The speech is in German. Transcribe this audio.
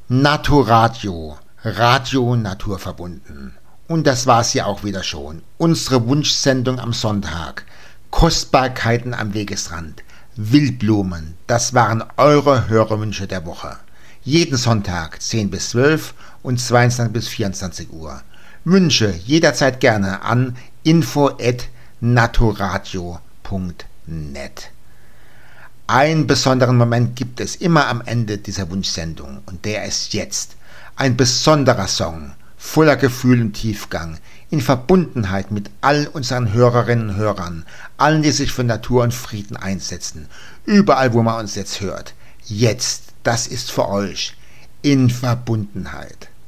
Naturadio, Radio naturverbunden. Und das war's ja auch wieder schon. Unsere Wunschsendung am Sonntag. Kostbarkeiten am Wegesrand. Wildblumen, das waren eure Hörerwünsche der Woche. Jeden Sonntag 10 bis 12 und 22 bis 24 Uhr. Wünsche jederzeit gerne an info@naturadio.net. Einen besonderen Moment gibt es immer am Ende dieser Wunschsendung und der ist jetzt. Ein besonderer Song, voller Gefühl und Tiefgang, in Verbundenheit mit all unseren Hörerinnen und Hörern, allen, die sich für Natur und Frieden einsetzen, überall, wo man uns jetzt hört. Jetzt, das ist für euch, in Verbundenheit.